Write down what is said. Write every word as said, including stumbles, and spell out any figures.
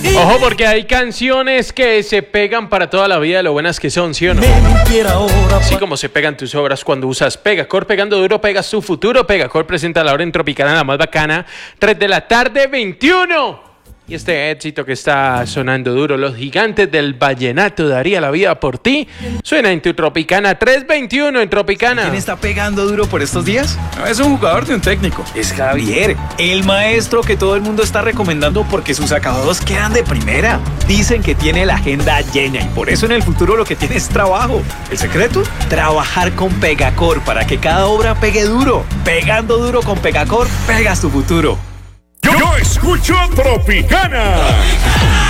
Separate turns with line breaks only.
Ojo, porque hay canciones que se pegan para toda la vida de lo buenas que son, ¿sí o no? Así como se pegan tus obras cuando usas Pegacor. Pegando duro, pegas tu futuro. Pegacor presenta la hora en Tropicana, la más bacana. tres de la tarde, veintiuno. Y este éxito que está sonando duro, Los Gigantes del Vallenato, Daría la Vida por Ti, suena en tu Tropicana. tres veintiuno en Tropicana.
¿Quién está pegando duro por estos días? No es un jugador de un técnico, es Javier, el maestro que todo el mundo está recomendando porque sus acabados quedan de primera. Dicen que tiene la agenda llena y por eso en el futuro lo que tiene es trabajo. ¿El secreto? Trabajar con Pegacor para que cada obra pegue duro. Pegando duro con Pegacor, pegas tu futuro.
Yo, yo escucho Tropicana.